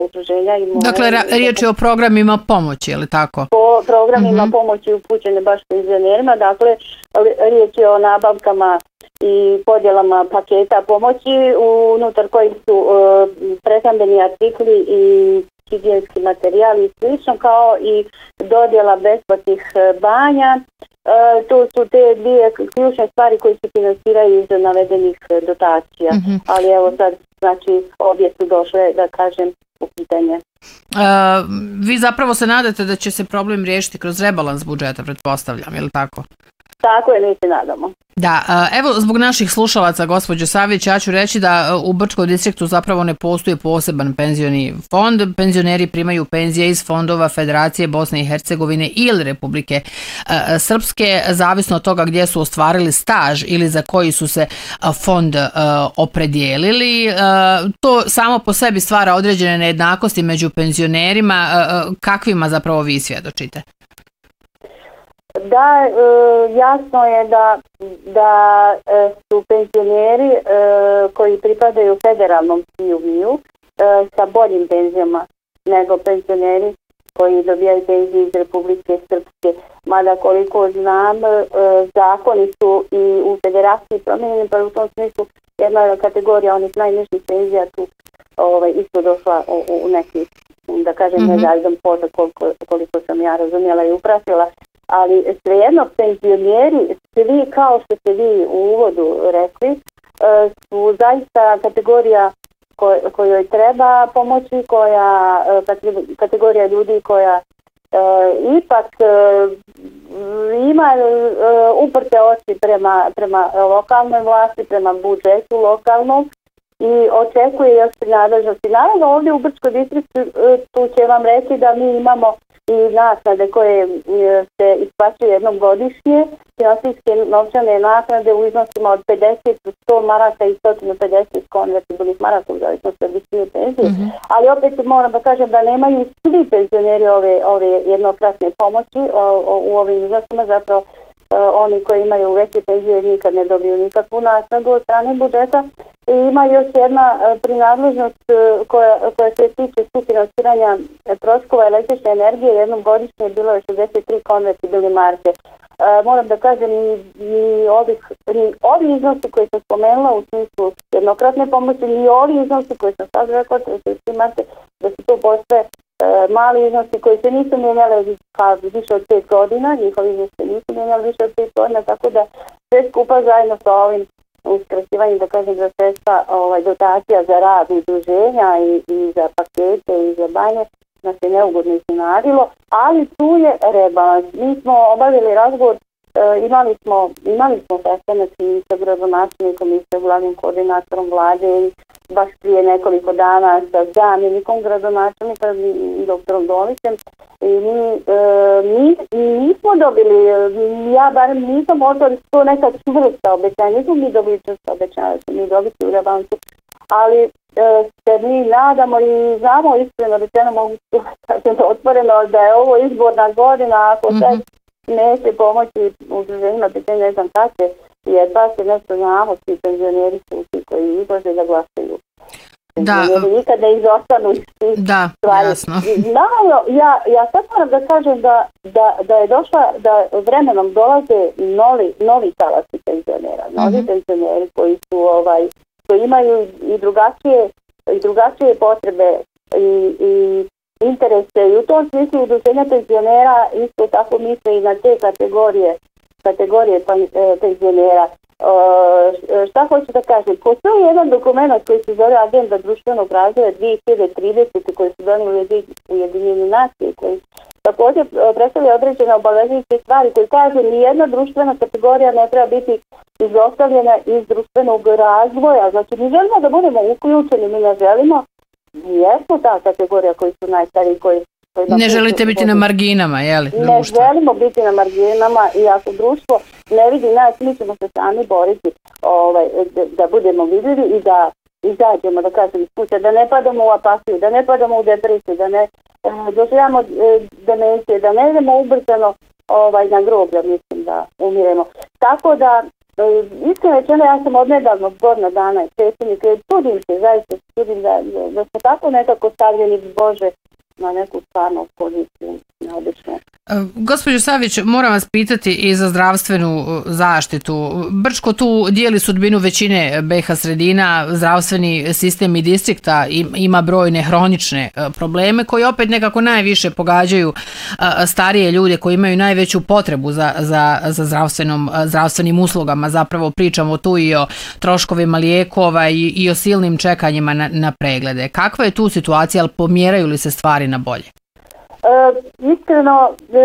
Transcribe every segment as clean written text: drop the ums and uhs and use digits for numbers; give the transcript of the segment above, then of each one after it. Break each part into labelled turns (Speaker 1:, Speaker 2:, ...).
Speaker 1: udruženja.
Speaker 2: Dakle, riječ je o programima pomoći, je li tako?
Speaker 1: Po programima pomoći upućene baš penzionerima, dakle, riječ je o nabavkama i podjelama paketa pomoći unutar kojih su prehrambeni artikli i higijenski materijali i slično, kao i dodjela besplatnih banja. To su te dvije ključne stvari koje se finansiraju iz navedenih dotacija. Ali evo sad, znači, obje su došle, da kažem, u pitanje.
Speaker 2: Vi zapravo se nadate da će se problem riješiti kroz rebalans budžeta, pretpostavljam, je li tako?
Speaker 1: Tako je, mi se nadamo.
Speaker 2: Da, evo zbog naših slušalaca, gospođo Savić, ja ću reći da u Brčkom distriktu zapravo ne postoji poseban penzioni fond. Penzioneri primaju penzije iz fondova Federacije Bosne i Hercegovine ili Republike Srpske, zavisno od toga gdje su ostvarili staž ili za koji su se fond opredijelili. To samo po sebi stvara određene nejednakosti među penzionerima. Kakvima zapravo vi svjedočite?
Speaker 1: Da, jasno je da su penzioneri koji pripadaju federalnom CUV-u sa boljim penzijama nego penzioneri koji dobijaju penzije iz Republike Srpske. Mada koliko znam, zakoni su i u federaciji promijenjeni, pa u tom smislu jedna kategorija onih najnižih penzija tu isto došla u neki, da kažem, nezavidan požak koliko sam ja razumjela i upratila. Ali svejedno penzioneri, svi kao što ste vi u uvodu rekli, su zaista kategorija kojoj treba pomoći, kategorija ljudi koja ipak ima uprte oči prema lokalnoj vlasti, prema budžetu lokalnom i očekuje još prinadležnosti. Naravno, ovdje u Brčkom distriktu tu će vam reći da mi imamo i naknade koje se isplaćuju jednom godišnje, finansijske novčane naknade u iznosima od 50 do 100 maraka i 150 konvertibilnih maraka u zavisnosti od visine penzije. Ali opet moram da kažem da nemaju svi penzioneri ove jednokratne pomoći u ovim iznosima, zapravo oni koji imaju veće penzije nikad ne dobiju nikakvu naknadu od strane budžeta. I ima još jedna prinadležnost koja se tiče sufinansiranja troškova električne energije. Jednom godišnje je bilo 63 konvertibilne marke. Moram da kažem, ni ovi iznosi koji sam spomenula u smislu jednokratne pomoći, ni ovi iznosi koji sam sad rekla, da su to postoje mali iznosi koji se nisu mijenjali više od 5 godina, njihovi iznosi se nisu mijenjali više od 5 godina, tako da sve skupa zajedno sa ovim uskraćivanjem, da kažem, za sredstva dotacija za rad udruženja i za pakete i za banje nas je neugodno iznenadilo, ali tu je rebalans. Mi smo obavili razgovor, imali smo sastanak i sa gradonačelnikom i sa glavnim koordinatorom vlade i baš prije nekoliko dana sa zamjenikom gradonačelnika doktorom Dolićem i mi nismo dobili, ja barem nisam možda to neka čvrsta obećanja, nismo mi dobili čvrsta obećanja, mi dobiti u rebalansu, ali se mi nadamo i znamo iskreno rečeno, mogu kažem otvoreno da je ovo izborna godina, ako sad neće pomoći udruženjima, pitanje ne znam kada će, jer baš je nešto znamo, svi penzioneri su ti koji izlaze da glasaju. Penzioneri nikad ne izostanu iz tih stvari.
Speaker 2: Jasno.
Speaker 1: Naravno, ja sad moram da kažem da je došla, da vremenom dolaze novi talasi penzionera, novi penzioneri koji su koji imaju i drugačije potrebe i interese i u tom smislu udruženja penzionera isto tako misle i na te kategorije penzionera. Šta hoću da kažem? Postoji jedan dokument koji se zove Agenda društvenog razvoja 2030 koji su donijeli Ujedinjene nacije, koji također predstavlja određene obavezujuće stvari koji kaže nijedna društvena kategorija ne treba biti izostavljena iz društvenog razvoja. Znači mi želimo da budemo uključeni, mi ne želimo, jesmo ta kategorija koji su najstariji, koji
Speaker 2: ne želite biti na marginama, je li?
Speaker 1: Ne želimo biti na marginama i ako društvo ne vidi nas, mi ćemo se sami boriti da budemo vidljivi i da izađemo, da kažem, iz kuće, da ne padamo u apatiju, da ne padamo u depresiju, da ne doživljamo demencije, da ne idemo ubrzano na groblja, mislim da umiremo. Tako da iskreno rečeno, ja sam odnedavno godina dana i predsjednik, čudim se, zaista čudim da smo tako nekako stavljeni, Bože, na neku stvarnu poziciju, neobično.
Speaker 2: Gospođo Savić, moram vas pitati i za zdravstvenu zaštitu. Brčko tu dijeli sudbinu većine BiH sredina, zdravstveni sistem i distrikta ima brojne hronične probleme koji opet nekako najviše pogađaju starije ljude koji imaju najveću potrebu za zdravstvenim uslugama. Zapravo pričamo tu i o troškovima lijekova i o silnim čekanjima na preglede. Kakva je tu situacija, ali pomjeraju li se stvari na bolje?
Speaker 1: Iskreno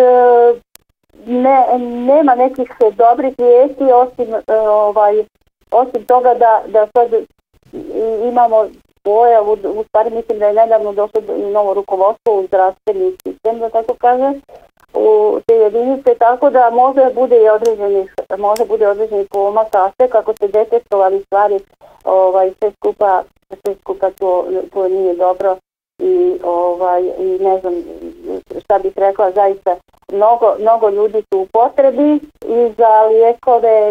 Speaker 1: nema nekih dobrih vijesti osim toga da sad imamo pojavu, u stvari mislim da je nedavno došlo i novo rukovodstvo u zdravstveni sistem, da tako kaže, u te jedinice, tako da može bude određenih pomaka, a sve kako se detektovali stvari, sve skupa to nije dobro. I ne znam šta bih rekla, zaista mnogo ljudi su u potrebi i za lijekove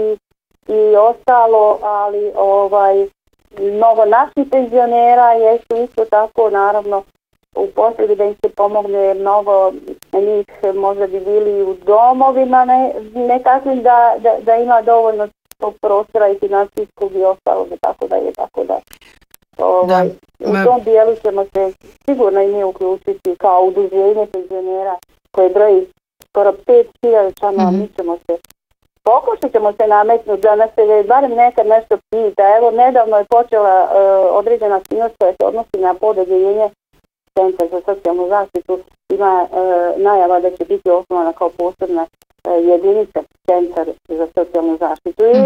Speaker 1: i ostalo, ali mnogo naših penzionera jesu isto tako naravno u potrebi da im se pomogne. Mnogo njih možda bi bili u domovima nekakvim da ima dovoljno tog prostora i financijskog i ostalo, tako da u tom dijelu ćemo se sigurno i mi uključiti kao udruženje penzionera koje broji skoro 5.000 članova. Mi ćemo pokušat ćemo se nametnuti da nas se barem nekad nešto pita. Evo, nedavno je počela određena aktivnost koja se odnosi na podeljenje Centra za socijalnu zaštitu. Ima najava da će biti osnovana kao posebna jedinica Centar za socijalnu zaštitu. I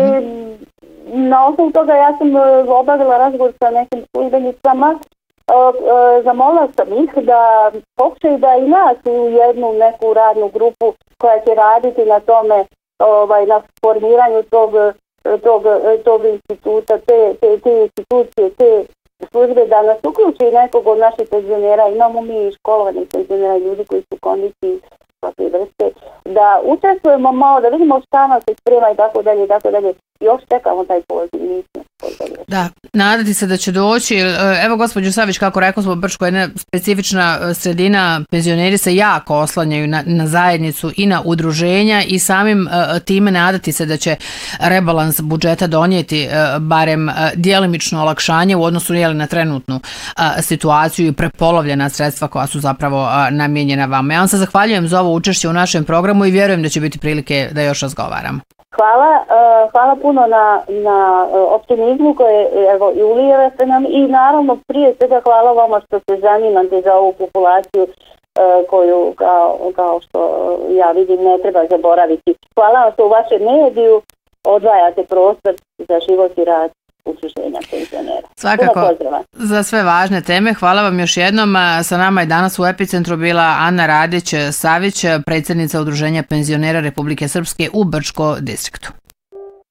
Speaker 1: na osnovu toga ja sam obavila razgovor sa nekim službenicama, zamolila sam ih da pokušaju da i nas u jednu neku radnu grupu koja će raditi na tome, na formiranju tog instituta, te institucije, te službe, da nas uključi nekog od naših penzionera. Imamo mi školovanih penzionera, ljudi koji su u kondiciji svake vrste, da učestvujemo malo, da vidimo šta nas se sprema i tako dalje. Još čekamo taj poziv, nismo.
Speaker 2: Da, nadati se da će doći. Evo, gospođo Savić, kako rekao smo, Brčko je jedna specifična sredina, penzioneri se jako oslanjaju na zajednicu i na udruženja i samim time nadati se da će rebalans budžeta donijeti barem djelimično olakšanje u odnosu na trenutnu situaciju i prepolovljena sredstva koja su zapravo namijenjena vama. Ja vam se zahvaljujem za ovo učešće u našem programu i vjerujem da će biti prilike da još razgovaram.
Speaker 1: Hvala puno na optimizmu koje i ulijevate nam i naravno prije svega hvala vama što se zanimate za ovu populaciju koju kao što ja vidim ne treba zaboraviti. Hvala vam što u vašem mediju odvajate prostor za život i rad udruženja penzionera.
Speaker 2: Svakako, za sve važne teme. Hvala vam još jednom. Sa nama je danas u Epicentru bila Ana Radić Savić, predsjednica Udruženja penzionera Republike Srpske u Brčko distriktu.